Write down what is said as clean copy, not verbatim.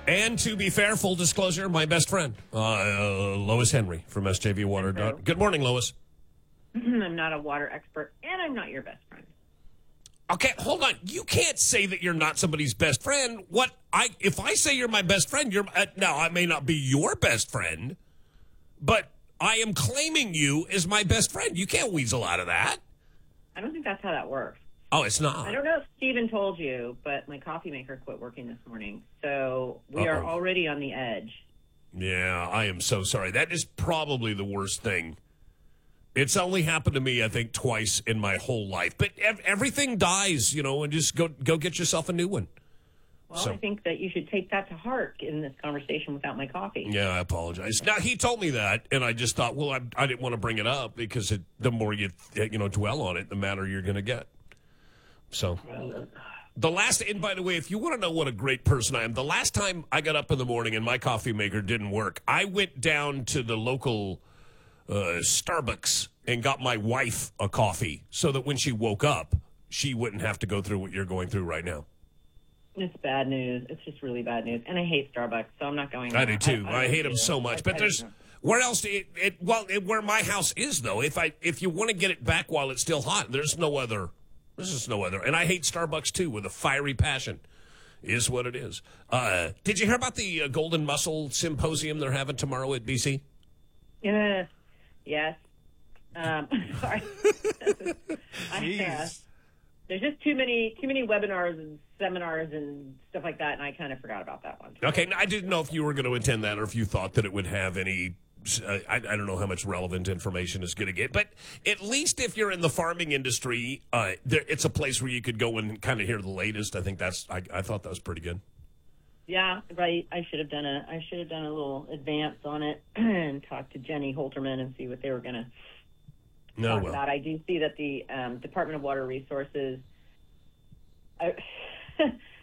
And to be fair, full disclosure, my best friend, Lois Henry from SJV Water. Good morning, Lois. I'm not a water expert, and I'm not your best friend. Okay, hold on. You can't say that you're not somebody's best friend. If I say you're my best friend, now I may not be your best friend, but I am claiming you as my best friend. You can't weasel out of that. I don't think that's how that works. Oh, it's not. I don't know if Steven told you, but my coffee maker quit working this morning, so we are already on the edge. Yeah, I am so sorry. That is probably the worst thing. It's only happened to me, I think, twice in my whole life. But everything dies, and just go get yourself a new one. Well, I think that you should take that to heart in this conversation without my coffee. Yeah, I apologize. Now, he told me that, and I just thought, well, I didn't want to bring it up because the more you dwell on it, the madder you're going to get. So, and by the way, if you want to know what a great person I am, the last time I got up in the morning and my coffee maker didn't work, I went down to the local Starbucks and got my wife a coffee so that when she woke up, she wouldn't have to go through what you're going through right now. It's bad news. It's just really bad news. And I hate Starbucks, so I'm not going there. I do too. I hate them so much. But where else where my house is, though, if you want to get it back while it's still hot, there's no other. And I hate Starbucks, too, with a fiery passion. Is what it is. Did you hear about the Golden Mussel Symposium they're having tomorrow at BC? Yes. Sorry. There's just too many webinars and seminars and stuff like that, and I kind of forgot about that one. Okay, I didn't know if you were going to attend that or if you thought that it would have any. I don't know how much relevant information it's going to get, but at least if you're in the farming industry, it's a place where you could go and kind of hear the latest. I think I thought that was pretty good. Yeah, right. I should have done a little advance on it and talk to Jenny Holterman and see what they were going to talk about. I do see that the Department of Water Resources.